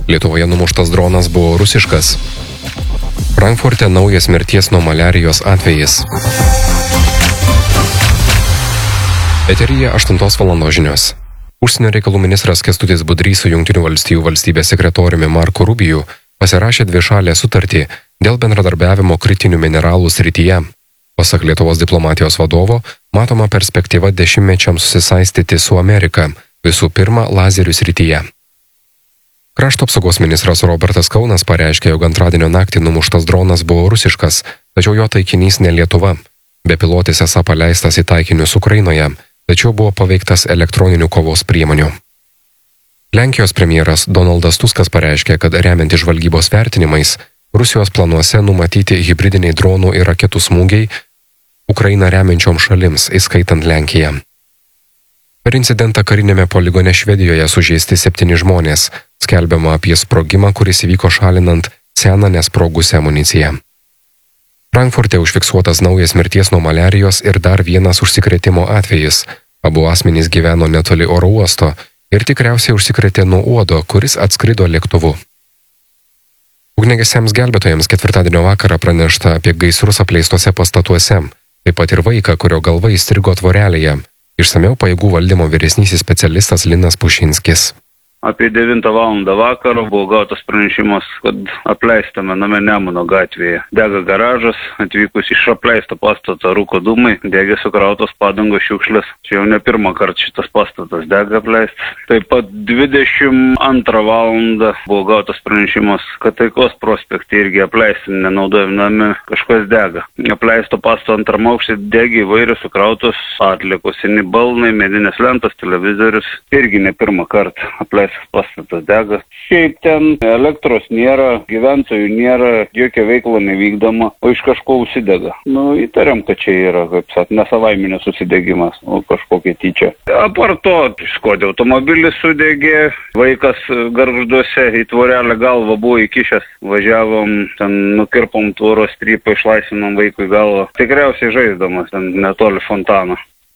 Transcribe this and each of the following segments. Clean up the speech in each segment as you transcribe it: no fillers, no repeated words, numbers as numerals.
Lietuvoje numuštas dronas buvo rusiškas. Frankfurte naujas mirties nuo maliarijos atvejis. Eteryje 8 val. Žinios. Užsienio reikalų ministras Kęstutis Budrys su Jungtinių valstijų valstybės sekretoriumi Marku Rubiju pasirašė dvišalę sutartį dėl bendradarbiavimo kritinių mineralų srityje. Pasak Lietuvos diplomatijos vadovo, matoma perspektyva dešimtmečiams susisaistyti su Amerika, visų pirma, lazerių srityje. Krašto apsaugos ministras Robertas Kaunas pareiškė, jog antradienio naktį numuštas dronas buvo rusiškas, tačiau jo taikinys ne Lietuva. Bepilotis esą paleistas į taikinius Ukrainoje, tačiau buvo paveiktas elektroninių kovos priemonių. Lenkijos premjeras Donaldas Tuskas pareiškė, kad remiantis žvalgybos vertinimais, Rusijos planuose numatyti hibridiniai dronų ir raketų smūgiai Ukrainą remiančiom šalims, įskaitant Lenkiją. Per incidentą karinėme poligone Švedijoje sužeisti 7 žmonės, skelbiama apie sprogimą, kuris įvyko šalinant seną nesprogusią amuniciją. Frankfurte užfiksuotas naujas mirties nuo maliarijos ir dar vienas užsikrėtimo atvejis. Abu asmenys gyveno netoli oro uosto ir tikriausiai užsikrėtė nuo uodo, kuris atskrido lėktuvu. Ugniagesiams gelbėtojams ketvirtadienio vakarą pranešta apie gaisrus apleistose pastatuose, taip pat ir vaiką, kurio galva įstrigo tvorelėje. Išsamiau pajėgų valdymo vyresnysis specialistas Linas Pušinskis. Apie 9 val. Vakaro buvo gautas pranešimas, kad apleistame name Nemuno gatvėje. Dega garažas, atvykus iš apleisto pastato rūko dūmai, degė sukrautos padangos šiukšlės. Čia jau ne pirmą kartą šitas pastatas dega apleistas. Taip pat 22 val. Buvo gautas pranešimas, kad Taikos prospekte irgi apleisti nenaudojami nami kažkas dega. Apleisto pastato antram aukšte degė įvairios sukrautos atliekos, seni balnai, medinės lentos, televizorius. Irgi ne pirmą kartą apleistas pastatas dega. Šiaip ten elektros nėra, gyventojų nėra, jokia veikla nevykdoma, o iš kažko užsidega. Įtariam, kad čia yra, kaip sakant, nesavaiminės susidegimas, o kažkokia tyčia. Apart to, Škoda automobilis sudegė, vaikas Gargžduose į tvorelę galvą buvo įkišęs, važiavom, ten nukirpom tvoros strypą, išlaisvinom vaikui galvą. Tikriausiai žaisdamas, ten netoli fontano.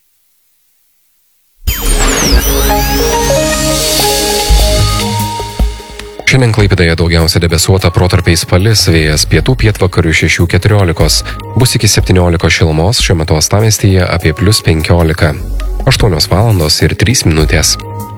Šiandien Klaipėdoje daugiausia debesuota, protarpiais palis, vėjas pietų pietvakarių 6–14, bus iki 17 šilumos, šiuo metu uostamiestyje apie +15. 8 val. Ir 3 minutės.